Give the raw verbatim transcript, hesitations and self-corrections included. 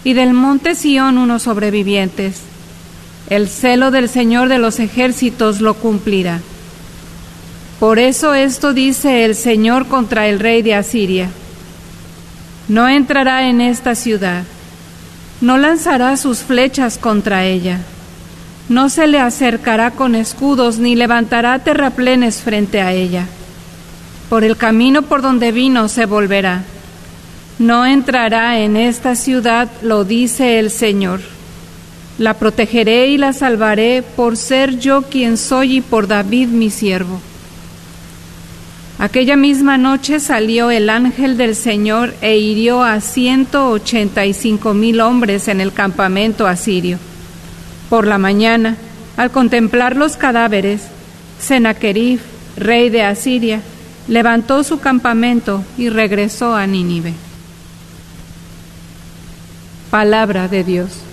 y del monte Sión unos sobrevivientes. El celo del Señor de los ejércitos lo cumplirá. Por eso esto dice el Señor contra el rey de Asiria: no entrará en esta ciudad, no lanzará sus flechas contra ella, no se le acercará con escudos ni levantará terraplenes frente a ella. Por el camino por donde vino se volverá. No entrará en esta ciudad, lo dice el Señor. La protegeré y la salvaré por ser yo quien soy y por David mi siervo. Aquella misma noche salió el ángel del Señor e hirió a ciento ochenta y cinco mil hombres en el campamento asirio. Por la mañana, al contemplar los cadáveres, Sennacherib, rey de Asiria, levantó su campamento y regresó a Nínive. Palabra de Dios.